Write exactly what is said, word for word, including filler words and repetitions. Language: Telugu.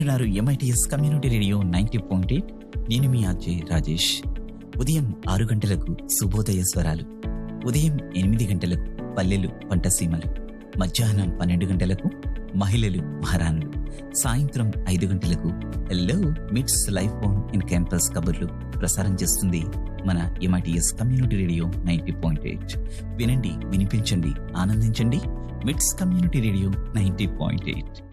వింటున్నారు MITS community radio ninety point eight. నేను మీ అజయ్ రాజేష్. ఉదయం ఆరు గంటలకు శుభోదయ స్వరాలు, ఉదయం ఎనిమిది గంటలకు పల్లెలు పంటసీమలు, మధ్యాహ్నం పన్నెండు గంటలకు మహిళలు మహారాణులు, సాయంత్రం ఐదు గంటలకు హలో మిట్స్ లైఫ్ ఫోన్ ఇన్ క్యాంపస్ కబుర్లు ప్రసారం చేస్తుంది మన MITS community radio ninety point eight. వినండి, వినిపించండి, ఆనందించండి. మిట్స్ community radio ninety point eight.